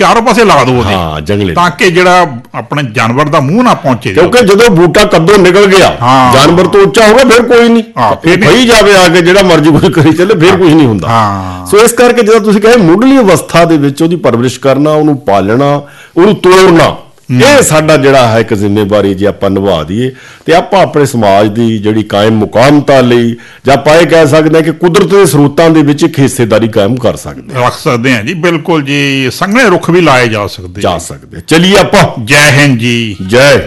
ਚਾਰੋਂ ਪਾਸੇ ਲਾ ਦਿਓ ਉਹਦੇ, ਹਾਂ ਜੰਗਲੇ, ਤਾਂ ਕਿ ਜਿਹੜਾ ਆਪਣੇ ਜਾਨਵਰ ਦਾ ਮੂੰਹ ਨਾ ਪਹੁੰਚੇ। ਕਿਉਂਕਿ ਜਦੋਂ ਬੂਟਾ ਕੱਦੋਂ ਨਿਕਲ ਗਿਆ, ਜਾਨਵਰ ਤੋਂ ਉੱਚਾ ਹੋ ਗਿਆ, ਫਿਰ ਕੋਈ ਨਹੀਂ, ਫਈ ਜਾਵੇ ਆ ਕੇ ਜਿਹੜਾ ਮਰਜ਼ੀ ਕੁਝ ਕਰੀ ਚੱਲੇ, ਫਿਰ ਕੁਝ ਨਹੀਂ ਹੁੰਦਾ। ਸੋ ਇਸ ਕਰਕੇ ਜਦੋਂ ਤੁਸੀਂ ਕਹੇ ਮੁੱਢਲੀ ਅਵਸਥਾ ਦੇ ਵਿੱਚ ਉਹਦੀ ਪਰਵਰਿਸ਼ ਕਰਨਾ, ਉਹਨੂੰ ਪਾਲਣਾ, ਉਹਨੂੰ ਤੋੜਨਾ, ਇਹ ਸਾਡਾ ਜਿਹੜਾ ਹੈ ਇੱਕ ਜ਼ਿੰਮੇਵਾਰੀ ਜੇ ਆਪਾਂ ਨਿਭਾ ਦਈਏ ਤੇ ਆਪਾਂ ਆਪਣੇ ਸਮਾਜ ਦੀ ਜਿਹੜੀ ਕਾਇਮ ਮੁਕਾਮਤਾ ਲਈ, ਜਾਂ ਆਪਾਂ ਇਹ ਕਹਿ ਸਕਦੇ ਹਾਂ ਕਿ ਕੁਦਰਤ ਦੇ ਸਰੋਤਾਂ ਦੇ ਵਿੱਚ ਇੱਕ ਹਿੱਸੇਦਾਰੀ ਕਾਇਮ ਕਰ ਸਕਦੇ, ਰੱਖ ਸਕਦੇ ਹਾਂ ਜੀ। ਬਿਲਕੁਲ ਜੀ, ਸੰਘਣੇ ਰੁੱਖ ਵੀ ਲਾਏ ਜਾ ਸਕਦੇ। ਚਲੀਏ ਆਪਾਂ। ਜੈ ਹਿੰਦ ਜੀ। ਜੈ